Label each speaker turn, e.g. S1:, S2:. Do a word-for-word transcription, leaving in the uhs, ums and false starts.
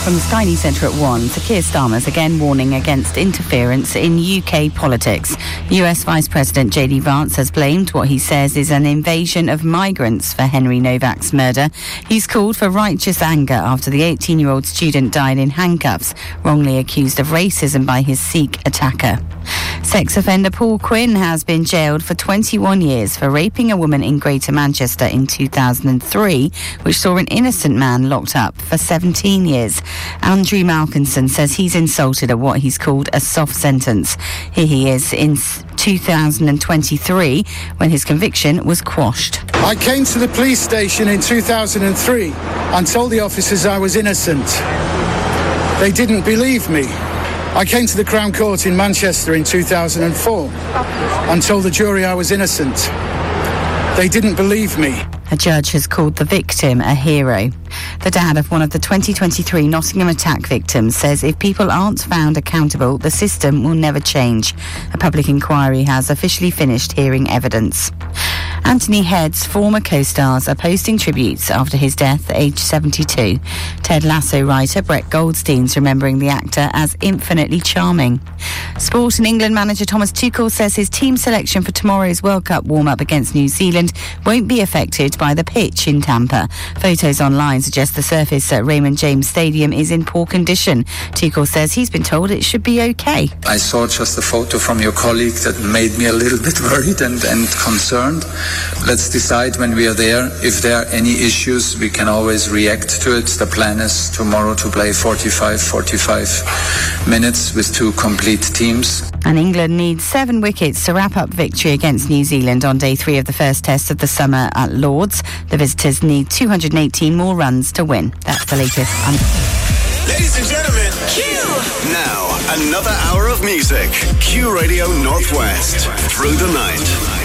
S1: from the Sky News Centre at one. Sir Keir Starmer's again warning against interference in U K politics. U S Vice President J D Vance has blamed what he says is an invasion of migrants for Henry Novak's murder. He's called for righteous anger after the eighteen-year-old student died in handcuffs, wrongly accused of racism by his Sikh attacker. Sex offender Paul Quinn has been jailed for twenty-one years for raping a woman in Greater Manchester in two thousand three, which saw an innocent man locked up for seventeen years. Andrew Malkinson says he's insulted at what he's called a soft sentence. Here he is in two thousand twenty-three when his conviction was quashed.
S2: I came to the police station in two thousand three and told the officers I was innocent. They didn't believe me. I came to the Crown Court in Manchester in two thousand four and told the jury I was innocent. They didn't believe me.
S1: A judge has called the victim a hero. The dad of one of the twenty twenty-three Nottingham attack victims says if people aren't found accountable, the system will never change. A public inquiry has officially finished hearing evidence. Anthony Head's former co-stars are posting tributes after his death at age seventy-two. Ted Lasso writer Brett Goldstein's remembering the actor as infinitely charming. Sport and England manager Thomas Tuchel says his team selection for tomorrow's World Cup warm-up against New Zealand won't be affected by the pitch in Tampa. Photos online suggest the surface at Raymond James Stadium is in poor condition. Tuchel says he's been told it should be okay.
S3: I saw just a photo from your colleague that made me a little bit worried and, and concerned. Let's decide when we are there. If there are any issues, we can always react to it. The plan is tomorrow to play forty-five, forty-five minutes with two complete teams.
S1: And England needs seven wickets to wrap up victory against New Zealand on day three of the first test of the summer at Lord's. The visitors need two hundred eighteen more runs to win. That's the latest.
S4: Ladies and gentlemen, Q! Now, another hour of music. Q Radio Northwest. Through the night.